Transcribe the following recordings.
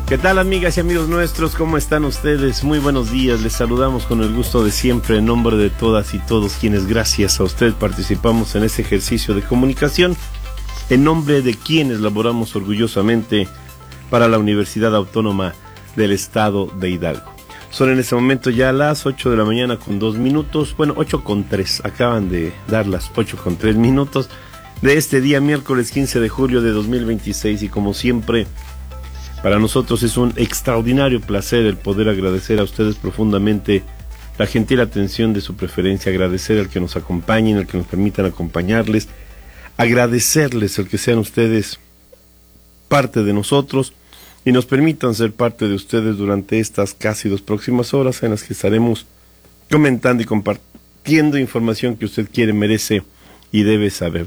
¿Qué tal, amigas y amigos nuestros? ¿Cómo están ustedes? Muy buenos días, les saludamos con el gusto de siempre en nombre de todas y todos quienes gracias a usted participamos en este ejercicio de comunicación, en nombre de quienes laboramos orgullosamente para la Universidad Autónoma del Estado de Hidalgo. Son en este momento ya las 8 de la mañana con 2 minutos, bueno, 8 con 3, acaban de dar las 8 con 3 minutos de este día miércoles 15 de julio de 2026 y como siempre, para nosotros es un extraordinario placer el poder agradecer a ustedes profundamente la gentil atención de su preferencia, agradecer al que nos acompañen, al que nos permitan acompañarles, agradecerles el que sean ustedes parte de nosotros y nos permitan ser parte de ustedes durante estas casi 2 próximas horas en las que estaremos comentando y compartiendo información que usted quiere, merece y debe saber.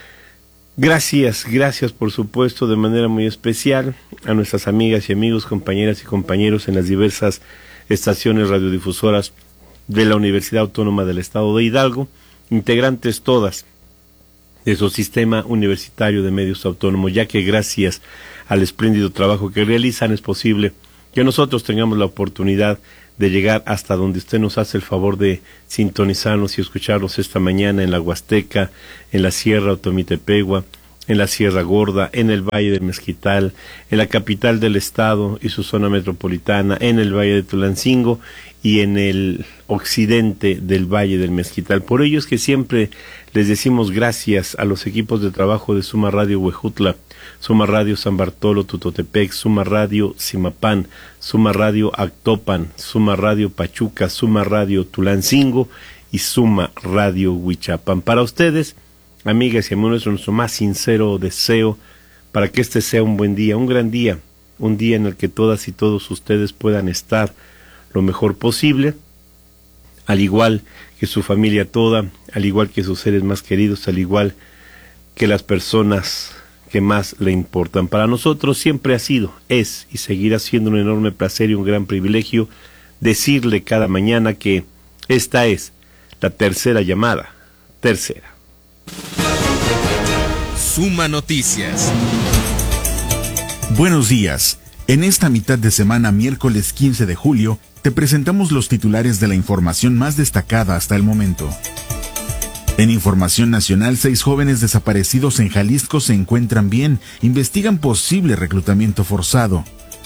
Gracias por supuesto de manera muy especial a nuestras amigas y amigos, compañeras y compañeros en las diversas estaciones radiodifusoras de la Universidad Autónoma del Estado de Hidalgo, integrantes todas de su sistema universitario de medios autónomos, ya que gracias al espléndido trabajo que realizan es posible que nosotros tengamos la oportunidad de llegar hasta donde usted nos hace el favor de sintonizarnos y escucharnos esta mañana en la Huasteca, en la Sierra Otomitepegua, en la Sierra Gorda, en el Valle del Mezquital, en la capital del estado y su zona metropolitana, en el Valle de Tulancingo y en el occidente del Valle del Mezquital. Por ello es que siempre les decimos gracias a los equipos de trabajo de Suma Radio Huejutla, Suma Radio San Bartolo Tutotepec, Suma Radio Zimapán, Suma Radio Actopan, Suma Radio Pachuca, Suma Radio Tulancingo y Suma Radio Huichapan. Para ustedes, amigas y amigos, nuestro más sincero deseo para que este sea un buen día, un gran día, un día en el que todas y todos ustedes puedan estar lo mejor posible, al igual que su familia toda, al igual que sus seres más queridos, al igual que las personas que más le importan. Para nosotros siempre ha sido, es y seguirá siendo un enorme placer y un gran privilegio decirle cada mañana que esta es la tercera llamada, tercera. Suma Noticias. Buenos días. En esta mitad de semana, miércoles 15 de julio, te presentamos los titulares de la información más destacada hasta el momento. En información nacional, 6 jóvenes desaparecidos en Jalisco se encuentran bien, investigan posible reclutamiento forzado.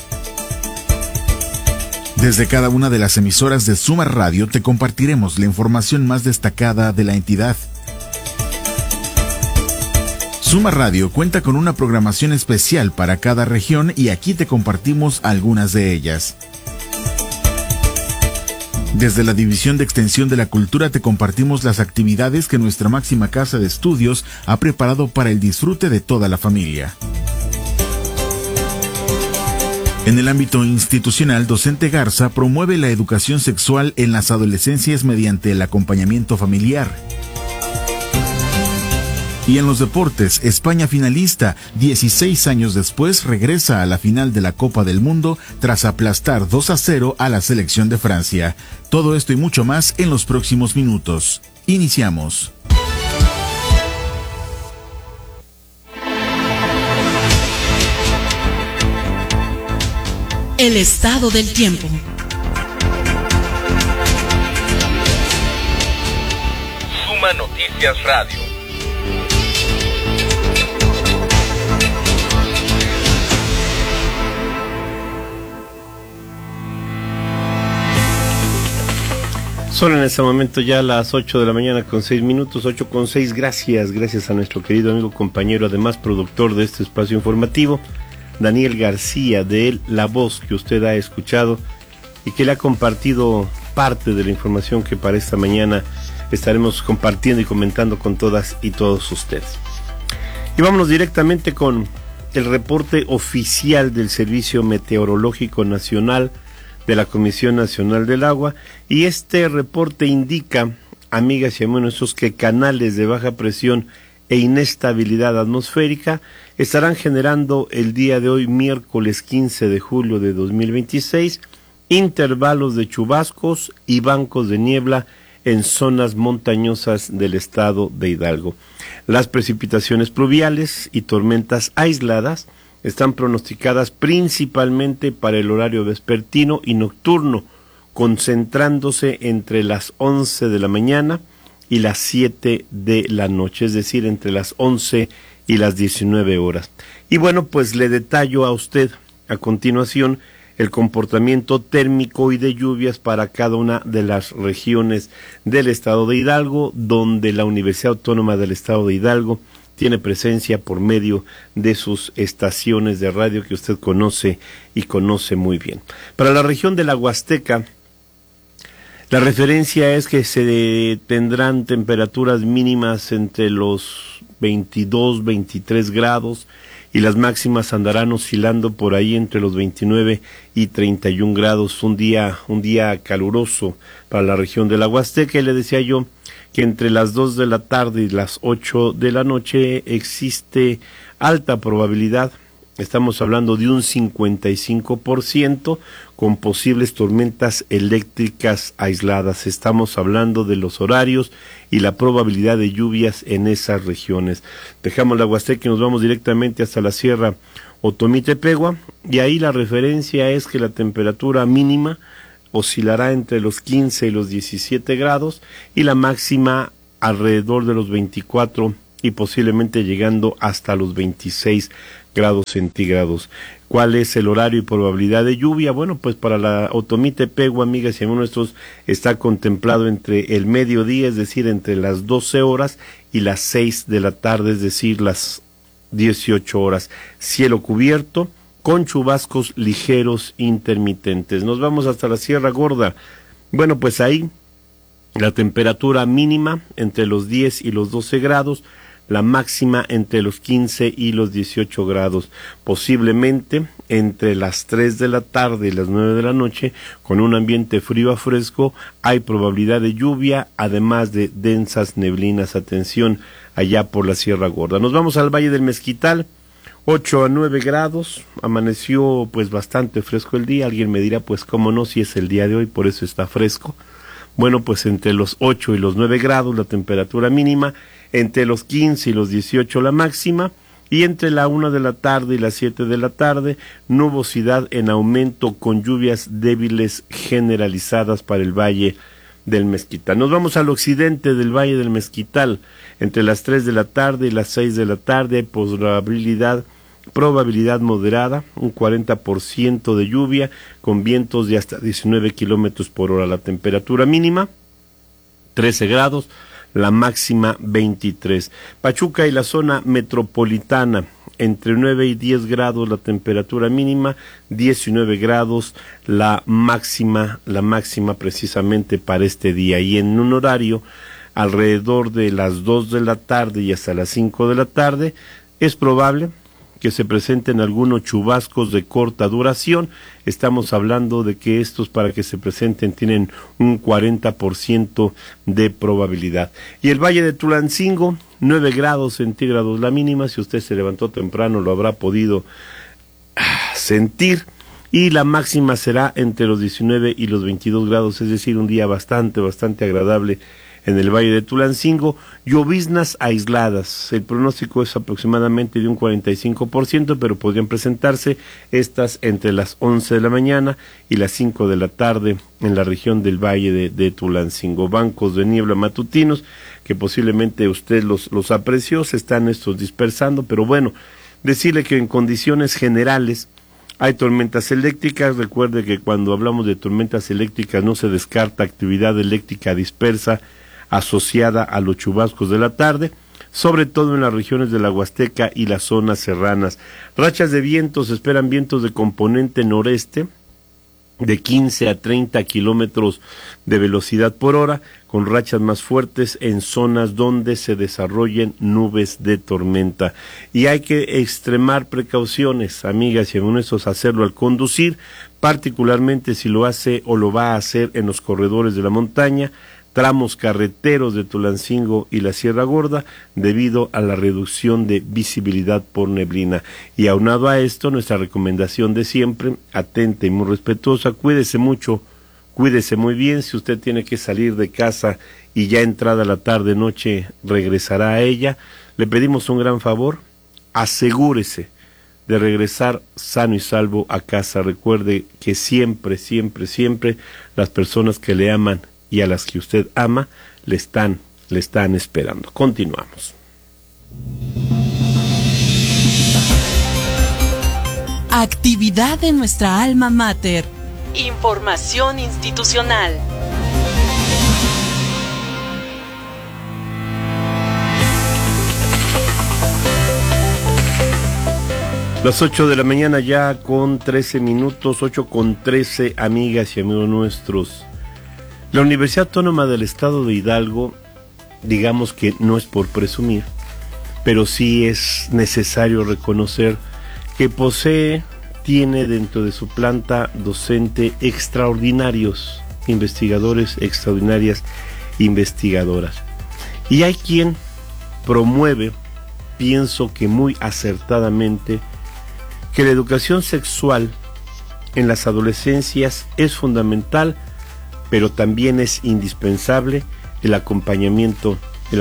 Desde cada una de las emisoras de Suma Radio te compartiremos la información más destacada de la entidad. Suma Radio cuenta con una programación especial para cada región y aquí te compartimos algunas de ellas. Desde la División de Extensión de la Cultura te compartimos las actividades que nuestra máxima casa de estudios ha preparado para el disfrute de toda la familia. En el ámbito institucional, Docente Garza promueve la educación sexual en las adolescencias mediante el acompañamiento familiar. Y en los deportes, España finalista, 16 años después regresa a la final de la Copa del Mundo tras aplastar 2-0 a la selección de Francia. Todo esto y mucho más en los próximos minutos. Iniciamos. El estado del tiempo. Suma Noticias Radio. Son en este momento ya las 8 de la mañana con 6 minutos, 8 con 6, gracias a nuestro querido amigo, compañero, además productor de este espacio informativo, Daniel García, de él la voz que usted ha escuchado y que le ha compartido parte de la información que para esta mañana estaremos compartiendo y comentando con todas y todos ustedes. Y vámonos directamente con el reporte oficial del Servicio Meteorológico Nacional de la Comisión Nacional del Agua, y este reporte indica, amigas y amigos nuestros, que canales de baja presión e inestabilidad atmosférica estarán generando el día de hoy, miércoles 15 de julio de 2026, intervalos de chubascos y bancos de niebla en zonas montañosas del estado de Hidalgo. Las precipitaciones pluviales y tormentas aisladas están pronosticadas principalmente para el horario vespertino y nocturno, concentrándose entre las 11 de la mañana y las 7 de la noche, es decir, entre las 11 y las 19 horas. Y bueno, pues le detallo a usted a continuación el comportamiento térmico y de lluvias para cada una de las regiones del estado de Hidalgo, donde la Universidad Autónoma del Estado de Hidalgo tiene presencia por medio de sus estaciones de radio que usted conoce y conoce muy bien. Para la región de la Huasteca, la referencia es que se tendrán temperaturas mínimas entre los 22, 23 grados y las máximas andarán oscilando por ahí entre los 29 y 31 grados, un día caluroso para la región de la Huasteca. Y le decía yo que entre las 2 de la tarde y las 8 de la noche existe alta probabilidad, estamos hablando de un 55%, con posibles tormentas eléctricas aisladas. Estamos hablando de los horarios y la probabilidad de lluvias en esas regiones. Dejamos la Huasteca y nos vamos directamente hasta la Sierra Otomí-Tepehua, y ahí la referencia es que la temperatura mínima oscilará entre los 15 y los 17 grados y la máxima alrededor de los 24 y posiblemente llegando hasta los 26 grados centígrados. ¿Cuál es el horario y probabilidad de lluvia? Bueno, pues para la Otomí-Tepehua, amigas y amigos nuestros, está contemplado entre el mediodía, es decir, entre las 12 horas y las 6 de la tarde, es decir, las 18 horas. Cielo cubierto con chubascos ligeros intermitentes. Nos vamos hasta la Sierra Gorda. Bueno, pues ahí la temperatura mínima entre los 10 y los 12 grados, la máxima entre los 15 y los 18 grados, posiblemente entre las 3 de la tarde y las 9 de la noche, con un ambiente frío a fresco, hay probabilidad de lluvia, además de densas neblinas. Atención allá por la Sierra Gorda. Nos vamos al Valle del Mezquital, 8 a 9 grados, amaneció pues bastante fresco el día. Alguien me dirá, pues cómo no, si es el día de hoy, por eso está fresco. Bueno, pues entre los 8 y los 9 grados la temperatura mínima, entre los 15 y los 18 la máxima, y entre la 1 de la tarde y las 7 de la tarde, nubosidad en aumento con lluvias débiles generalizadas para el Valle del Mezquital. Nos vamos al occidente del Valle del Mezquital, entre las 3 de la tarde y las 6 de la tarde hay probabilidad moderada, un 40% de lluvia, con vientos de hasta 19 kilómetros por hora. La temperatura mínima, 13 grados, la máxima 23. Pachuca y la zona metropolitana, entre 9 y 10 grados la temperatura mínima, 19 grados la máxima precisamente para este día. Y en un horario alrededor de las 2 de la tarde y hasta las 5 de la tarde, es probable que se presenten algunos chubascos de corta duración. Estamos hablando de que estos, para que se presenten, tienen un 40% de probabilidad. Y el Valle de Tulancingo, 9 grados centígrados la mínima. Si usted se levantó temprano lo habrá podido sentir. Y la máxima será entre los 19 y los 22 grados, es decir, un día bastante agradable en el Valle de Tulancingo. Lloviznas aisladas, el pronóstico es aproximadamente de un 45%, pero podrían presentarse estas entre las 11 de la mañana y las 5 de la tarde en la región del Valle de Tulancingo. Bancos de niebla matutinos que posiblemente usted los apreció, se están estos dispersando, pero bueno, decirle que en condiciones generales hay tormentas eléctricas. Recuerde que cuando hablamos de tormentas eléctricas no se descarta actividad eléctrica dispersa asociada a los chubascos de la tarde, sobre todo en las regiones de la Huasteca y las zonas serranas. Rachas de vientos, se esperan vientos de componente noreste de 15 a 30 kilómetros de velocidad por hora, con rachas más fuertes en zonas donde se desarrollen nubes de tormenta. Y hay que extremar precauciones, amigas y amigos, hacerlo al conducir, particularmente si lo hace o lo va a hacer en los corredores de la montaña, tramos carreteros de Tulancingo y la Sierra Gorda, debido a la reducción de visibilidad por neblina. Y aunado a esto, nuestra recomendación de siempre, atenta y muy respetuosa: cuídese mucho, cuídese muy bien. Si usted tiene que salir de casa y ya entrada la tarde noche regresará a ella, le pedimos un gran favor: asegúrese de regresar sano y salvo a casa. Recuerde que siempre, siempre, siempre las personas que le aman y a las que usted ama le están esperando. Continuamos. Actividad de nuestra alma mater. Información institucional. Las 8 de la mañana ya con 13 minutos, 8:13, amigas y amigos nuestros. La Universidad Autónoma del Estado de Hidalgo, digamos que no es por presumir, pero sí es necesario reconocer que tiene dentro de su planta docente extraordinarios investigadores, extraordinarias investigadoras. Y hay quien promueve, pienso que muy acertadamente, que la educación sexual en las adolescencias es fundamental, pero también es indispensable el acompañamiento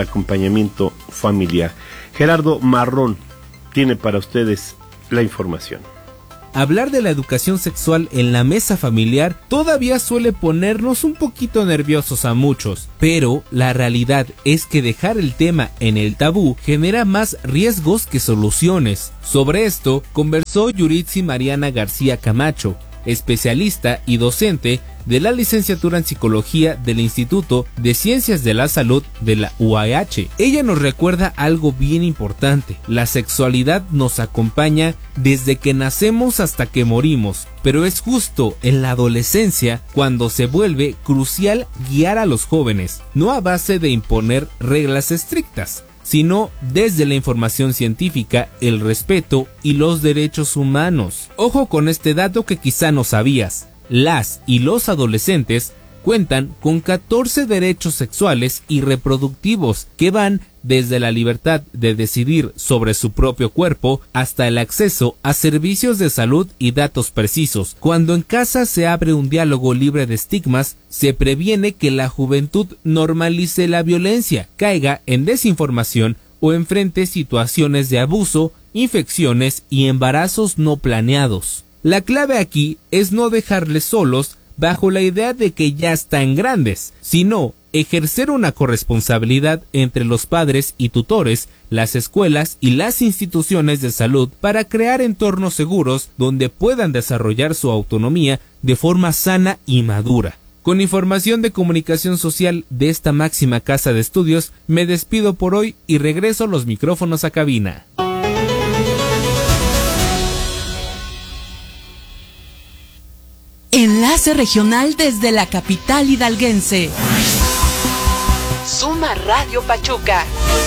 familiar. Gerardo Marrón tiene para ustedes la información. Hablar de la educación sexual en la mesa familiar todavía suele ponernos un poquito nerviosos a muchos, pero la realidad es que dejar el tema en el tabú genera más riesgos que soluciones. Sobre esto conversó Yuritsi Mariana García Camacho, especialista y docente de la licenciatura en Psicología del Instituto de Ciencias de la Salud de la UAH. Ella nos recuerda algo bien importante: la sexualidad nos acompaña desde que nacemos hasta que morimos, pero es justo en la adolescencia cuando se vuelve crucial guiar a los jóvenes, no a base de imponer reglas estrictas, sino desde la información científica, el respeto y los derechos humanos. Ojo con este dato que quizá no sabías: las y los adolescentes cuentan con 14 derechos sexuales y reproductivos que van desde la libertad de decidir sobre su propio cuerpo hasta el acceso a servicios de salud y datos precisos. Cuando en casa se abre un diálogo libre de estigmas, se previene que la juventud normalice la violencia, caiga en desinformación o enfrente situaciones de abuso, infecciones y embarazos no planeados. La clave aquí es no dejarles solos bajo la idea de que ya están grandes, sino ejercer una corresponsabilidad entre los padres y tutores, las escuelas y las instituciones de salud para crear entornos seguros donde puedan desarrollar su autonomía de forma sana y madura. Con información de comunicación social de esta máxima casa de estudios, me despido por hoy y regreso los micrófonos a cabina. Enlace regional desde la capital hidalguense. Suma Radio Pachuca.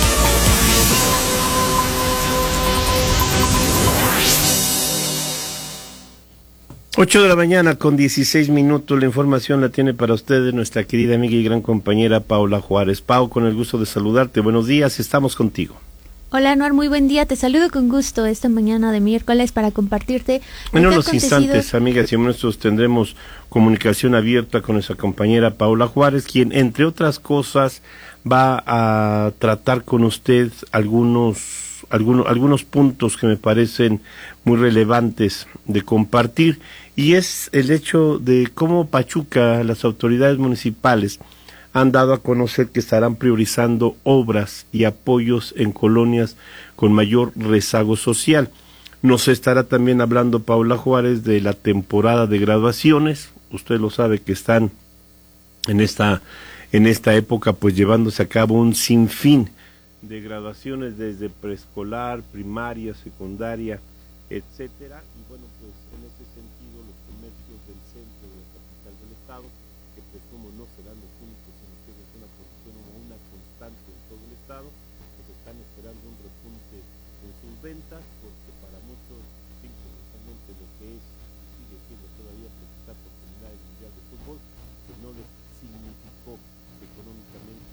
Ocho de la mañana con 16 minutos. La información la tiene para ustedes nuestra querida amiga y gran compañera Paula Juárez. Pau, con el gusto de saludarte. Buenos días, estamos contigo. Hola Anuar, muy buen día, te saludo con gusto esta mañana de miércoles para compartirte. En unos instantes, amigas y amigos, tendremos comunicación abierta con nuestra compañera Paula Juárez, quien entre otras cosas va a tratar con usted algunos puntos que me parecen muy relevantes de compartir, y es el hecho de cómo Pachuca, las autoridades municipales, han dado a conocer que estarán priorizando obras y apoyos en colonias con mayor rezago social. Nos estará también hablando Paula Juárez de la temporada de graduaciones. Usted lo sabe que están en esta época pues llevándose a cabo un sinfín de graduaciones desde preescolar, primaria, secundaria, etcétera. Y bueno, pues en ese sentido los comercios del centro de la capital del estado, que presumo no serán los únicos, sino que es una posición o una constante en todo el estado, pues están esperando un repunte en sus ventas, porque para muchos, principalmente lo que es y sigue siendo todavía precisar por terminar el Mundial de Fútbol, pues no les significó económicamente.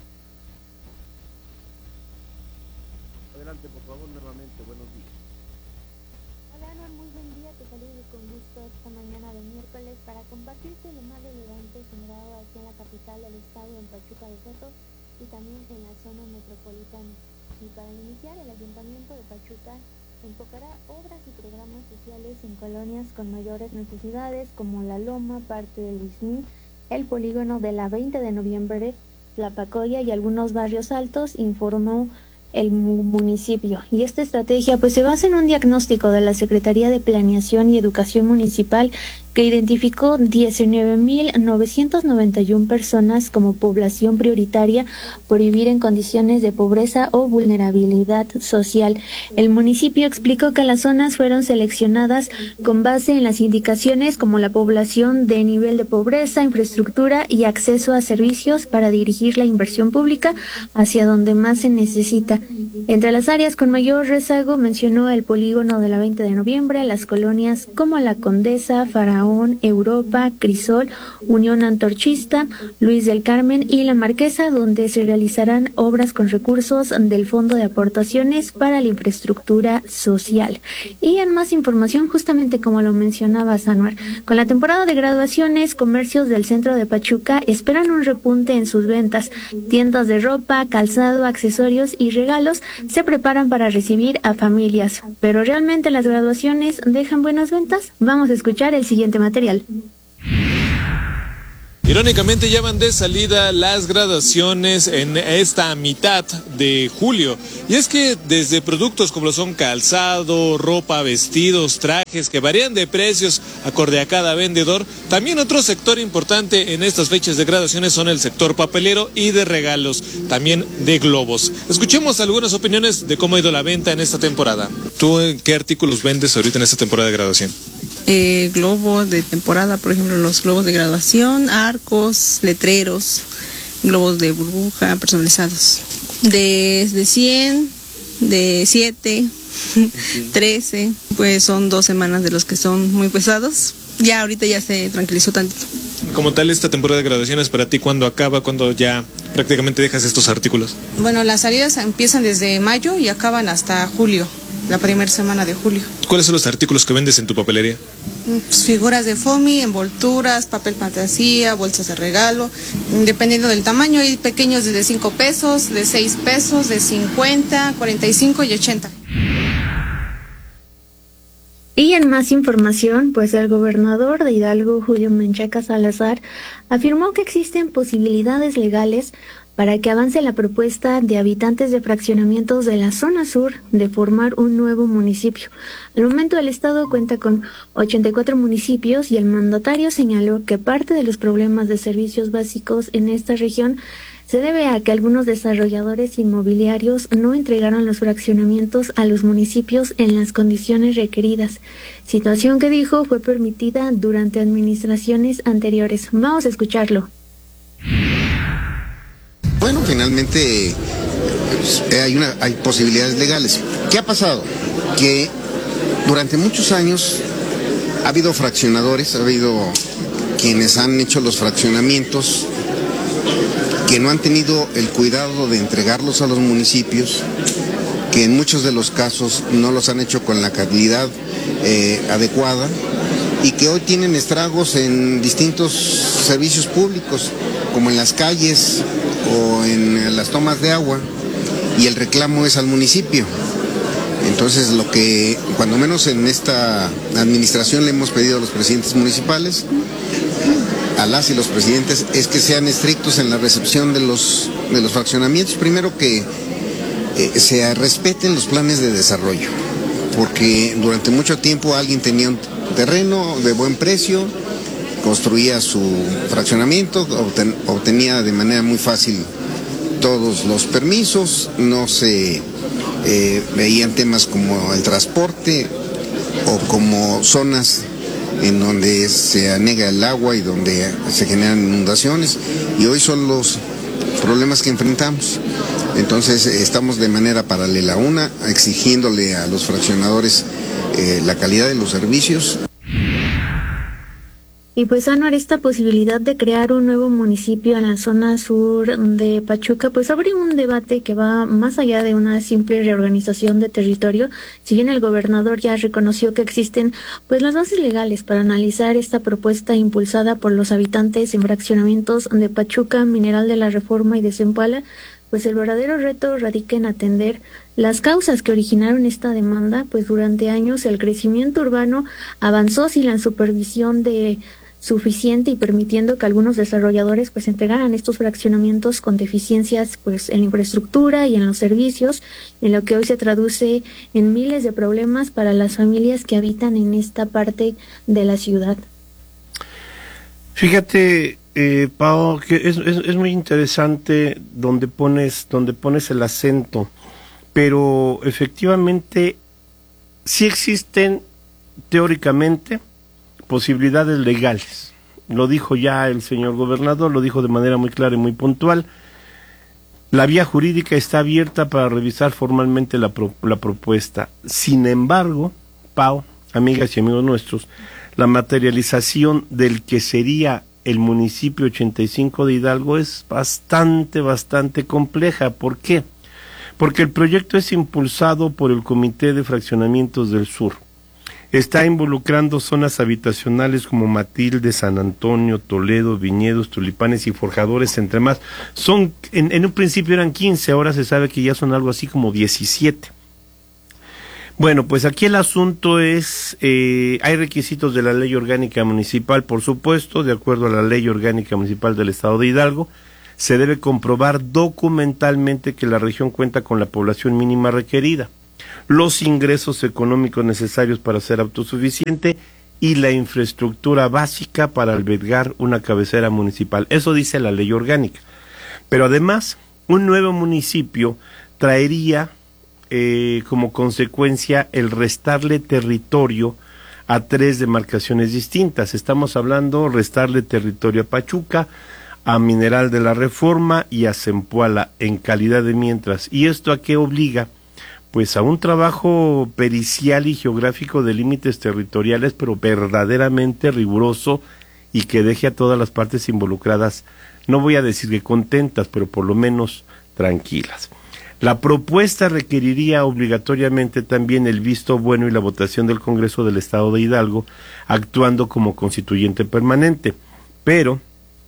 Adelante, por favor, nuevamente, buenos días. Hola Anuar, muy buen día, te saludo con gusto esta mañana de miércoles para compartirte lo más relevante generado aquí en la capital del estado, en Pachuca de Soto, y también en la zona metropolitana. Y para iniciar, el Ayuntamiento de Pachuca enfocará obras y programas sociales en colonias con mayores necesidades como La Loma, parte de Luismí, el polígono de la 20 de noviembre, Tlapacoya y algunos barrios altos, informó el municipio. Y esta estrategia pues se basa en un diagnóstico de la Secretaría de Planeación y Educación Municipal que identificó 19.991 personas como población prioritaria por vivir en condiciones de pobreza o vulnerabilidad social. El municipio explicó que las zonas fueron seleccionadas con base en las indicaciones como la población de nivel de pobreza, infraestructura y acceso a servicios para dirigir la inversión pública hacia donde más se necesita. Entre las áreas con mayor rezago mencionó el polígono de la 20 de noviembre, las colonias como La Condesa, Faraón, Europa, Crisol, Unión Antorchista, Luis del Carmen y La Marquesa, donde se realizarán obras con recursos del Fondo de Aportaciones para la Infraestructura Social. Y en más información, justamente como lo mencionaba Sanuar, con la temporada de graduaciones, comercios del centro de Pachuca esperan un repunte en sus ventas. Tiendas de ropa, calzado, accesorios y regalos se preparan para recibir a familias. ¿Pero realmente las graduaciones dejan buenas ventas? Vamos a escuchar el siguiente material. Irónicamente ya van de salida las graduaciones en esta mitad de julio. Y es que desde productos como lo son calzado, ropa, vestidos, trajes que varían de precios acorde a cada vendedor, también otro sector importante en estas fechas de graduaciones son el sector papelero y de regalos, también de globos. Escuchemos algunas opiniones de cómo ha ido la venta en esta temporada. ¿Tú qué artículos vendes ahorita en esta temporada de graduación? Globos de temporada, por ejemplo, los globos de graduación, arcos, letreros, globos de burbuja personalizados. Desde 100, de 7, 13, pues son 2 semanas de los que son muy pesados. Ya ahorita ya se tranquilizó tantito. Como tal, esta temporada de graduaciones para ti, ¿cuándo acaba? ¿Cuándo ya prácticamente dejas estos artículos? Bueno, las salidas empiezan desde mayo y acaban hasta julio, la primera semana de julio. ¿Cuáles son los artículos que vendes en tu papelería? Pues figuras de foamy, envolturas, papel fantasía, bolsas de regalo, dependiendo del tamaño. Hay pequeños desde 5 pesos, de 6 pesos, de 50, 45 y 80. Y en más información, pues el gobernador de Hidalgo, Julio Menchaca Salazar, afirmó que existen posibilidades legales para que avance la propuesta de habitantes de fraccionamientos de la zona sur de formar un nuevo municipio. Al momento el estado cuenta con 84 municipios y el mandatario señaló que parte de los problemas de servicios básicos en esta región se debe a que algunos desarrolladores inmobiliarios no entregaron los fraccionamientos a los municipios en las condiciones requeridas, situación que dijo fue permitida durante administraciones anteriores. Vamos a escucharlo. Bueno, finalmente hay posibilidades legales. ¿Qué ha pasado? Que durante muchos años ha habido fraccionadores, ha habido quienes han hecho los fraccionamientos que no han tenido el cuidado de entregarlos a los municipios, que en muchos de los casos no los han hecho con la calidad adecuada y que hoy tienen estragos en distintos servicios públicos, como en las calles o en las tomas de agua, y el reclamo es al municipio. Entonces, lo que cuando menos en esta administración le hemos pedido a los presidentes municipales, a las y los presidentes, es que sean estrictos en la recepción de los fraccionamientos. Primero, que se respeten los planes de desarrollo, porque durante mucho tiempo alguien tenía un terreno de buen precio, construía su fraccionamiento, obtenía de manera muy fácil todos los permisos, no se veían temas como el transporte o como zonas en donde se anega el agua y donde se generan inundaciones, y hoy son los problemas que enfrentamos. Entonces estamos de manera paralela, una, exigiéndole a los fraccionadores la calidad de los servicios. Y pues, Anuar, esta posibilidad de crear un nuevo municipio en la zona sur de Pachuca, pues abre un debate que va más allá de una simple reorganización de territorio. Si bien el gobernador ya reconoció que existen pues las bases legales para analizar esta propuesta impulsada por los habitantes en fraccionamientos de Pachuca, Mineral de la Reforma y de Zempoala, pues el verdadero reto radica en atender las causas que originaron esta demanda, pues durante años el crecimiento urbano avanzó sin la supervisión suficiente y permitiendo que algunos desarrolladores pues entregaran estos fraccionamientos con deficiencias pues en la infraestructura y en los servicios, en lo que hoy se traduce en miles de problemas para las familias que habitan en esta parte de la ciudad. Fíjate, Pau, que es muy interesante donde pones el acento, pero efectivamente sí existen teóricamente posibilidades legales. Lo dijo ya el señor gobernador, lo dijo de manera muy clara y muy puntual. La vía jurídica está abierta para revisar formalmente la propuesta. Sin embargo, Pau, amigas y amigos nuestros, la materialización del que sería el municipio 85 de Hidalgo es bastante compleja. ¿Por qué? Porque el proyecto es impulsado por el Comité de Fraccionamientos del Sur. Está involucrando zonas habitacionales como Matilde, San Antonio, Toledo, Viñedos, Tulipanes y Forjadores, entre más. En un principio eran 15, ahora se sabe que ya son algo así como 17. Bueno, pues aquí el asunto es, hay requisitos de la Ley Orgánica Municipal, por supuesto, de acuerdo a la Ley Orgánica Municipal del Estado de Hidalgo, se debe comprobar documentalmente que la región cuenta con la población mínima requerida, los ingresos económicos necesarios para ser autosuficiente y la infraestructura básica para albergar una cabecera municipal. Eso dice la Ley Orgánica. Pero además, un nuevo municipio traería como consecuencia el restarle territorio a 3 demarcaciones distintas. Estamos hablando restarle territorio a Pachuca, a Mineral de la Reforma y a Zempoala en calidad de mientras. ¿Y esto a qué obliga? Pues a un trabajo pericial y geográfico de límites territoriales, pero verdaderamente riguroso y que deje a todas las partes involucradas, no voy a decir que contentas, pero por lo menos tranquilas. La propuesta requeriría obligatoriamente también el visto bueno y la votación del Congreso del Estado de Hidalgo, actuando como constituyente permanente. Pero,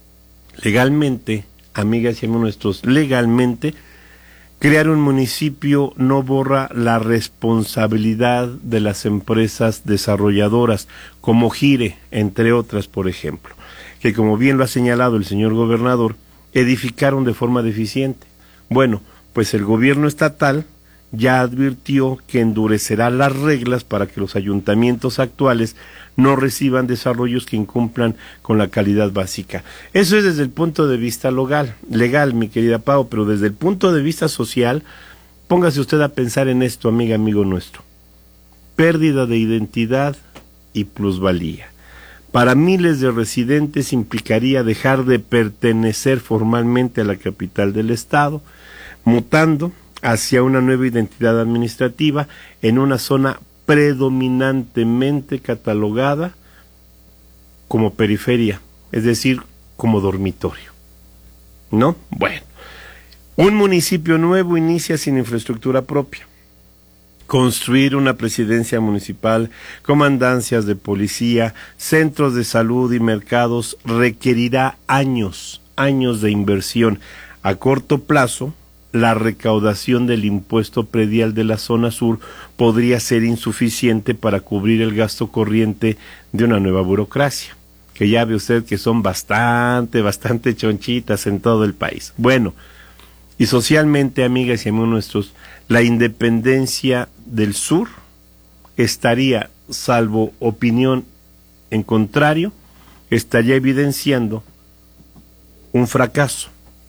legalmente, amigas y amigos nuestros, legalmente, crear un municipio no borra la responsabilidad de las empresas desarrolladoras, como Gire, entre otras, por ejemplo, que como bien lo ha señalado el señor gobernador, edificaron de forma deficiente. Bueno, pues el gobierno estatal ya advirtió que endurecerá las reglas para que los ayuntamientos actuales no reciban desarrollos que incumplan con la calidad básica. Eso es desde el punto de vista legal, mi querida Pau, pero desde el punto de vista social, póngase usted a pensar en esto, amigo nuestro. Pérdida de identidad y plusvalía. Para miles de residentes implicaría dejar de pertenecer formalmente a la capital del estado, mutando hacia una nueva identidad administrativa en una zona predominantemente catalogada como periferia, es decir, como dormitorio. ¿No? Bueno, un municipio nuevo inicia sin infraestructura propia. Construir una presidencia municipal, comandancias de policía, centros de salud y mercados requerirá años de inversión. A corto plazo, la recaudación del impuesto predial de la zona sur podría ser insuficiente para cubrir el gasto corriente de una nueva burocracia, que ya ve usted que son bastante chonchitas en todo el país. Bueno, y socialmente, amigas y amigos nuestros, la independencia del sur estaría, salvo opinión en contrario, estaría evidenciando un fracaso.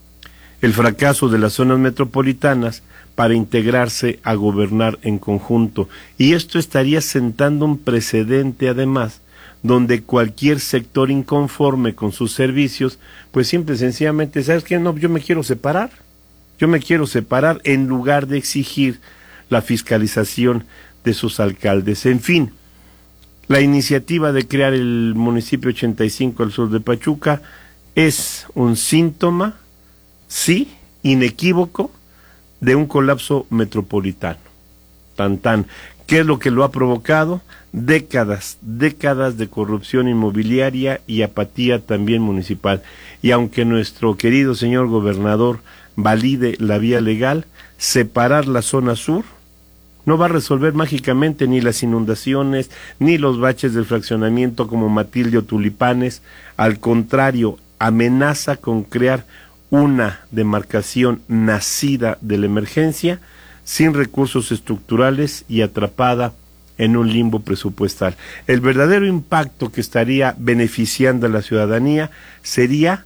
El fracaso de las zonas metropolitanas para integrarse a gobernar en conjunto. Y esto estaría sentando un precedente, además, donde cualquier sector inconforme con sus servicios, pues simple y sencillamente, ¿sabes qué? No, yo me quiero separar en lugar de exigir la fiscalización de sus alcaldes. En fin, la iniciativa de crear el municipio 85 al sur de Pachuca es un síntoma, sí, inequívoco, de un colapso metropolitano. Tan. ¿Qué es lo que lo ha provocado? Décadas de corrupción inmobiliaria y apatía también municipal. Y aunque nuestro querido señor gobernador valide la vía legal, separar la zona sur. No va a resolver mágicamente ni las inundaciones, ni los baches del fraccionamiento como Matilde o Tulipanes. Al contrario, amenaza con crear una demarcación nacida de la emergencia, sin recursos estructurales y atrapada en un limbo presupuestal. El verdadero impacto que estaría beneficiando a la ciudadanía sería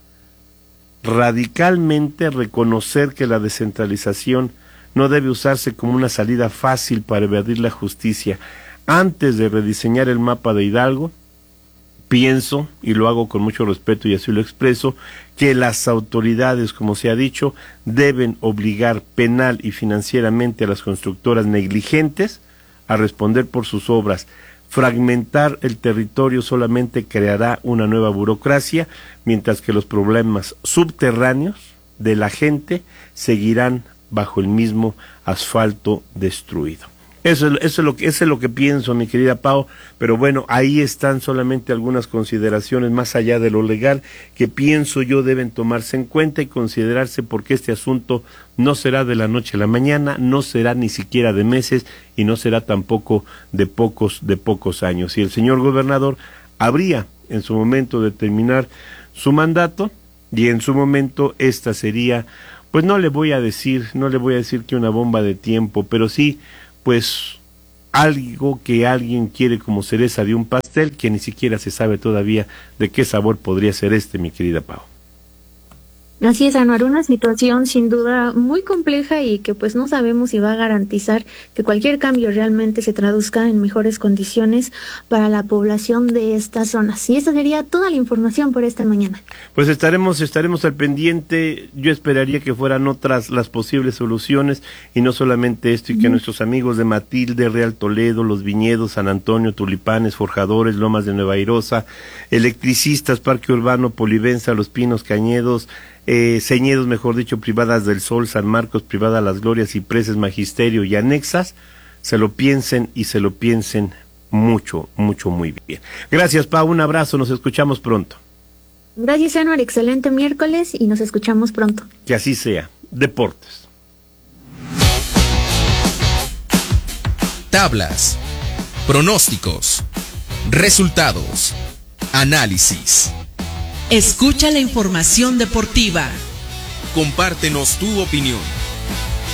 radicalmente reconocer que la descentralización no debe usarse como una salida fácil para evadir la justicia. Antes de rediseñar el mapa de Hidalgo, pienso, y lo hago con mucho respeto y así lo expreso, que las autoridades, como se ha dicho, deben obligar penal y financieramente a las constructoras negligentes a responder por sus obras. Fragmentar el territorio solamente creará una nueva burocracia, mientras que los problemas subterráneos de la gente seguirán bajo el mismo asfalto destruido. Eso es lo que pienso, mi querida Pao, pero bueno, ahí están solamente algunas consideraciones más allá de lo legal que pienso yo deben tomarse en cuenta y considerarse, porque este asunto no será de la noche a la mañana, no será ni siquiera de meses y no será tampoco de pocos años. Y el señor gobernador habría en su momento de terminar su mandato, y en su momento esta sería, pues no le voy a decir que una bomba de tiempo, pero sí, pues algo que alguien quiere como cereza de un pastel, que ni siquiera se sabe todavía de qué sabor podría ser mi querida Pau. Así es, Anuar, una situación sin duda muy compleja y que pues no sabemos si va a garantizar que cualquier cambio realmente se traduzca en mejores condiciones para la población de estas zonas. Y esa sería toda la información por esta mañana. Pues estaremos al pendiente. Yo esperaría que fueran otras las posibles soluciones y no solamente esto, y que nuestros amigos de Matilde, Real Toledo, Los Viñedos, San Antonio, Tulipanes, Forjadores, Lomas de Nueva Airosa, electricistas, Parque Urbano, Polivenza, Los Pinos, Cañedos, Señedos, mejor dicho, Privadas del Sol, San Marcos, Privada Las Glorias, Cipreses, Magisterio y anexas, se lo piensen mucho, muy bien. Gracias, Pau, un abrazo, nos escuchamos pronto. Gracias, Anuar, excelente miércoles y nos escuchamos pronto. Que así sea. Deportes. Tablas, pronósticos, resultados, análisis. Escucha la información deportiva. Compártenos tu opinión.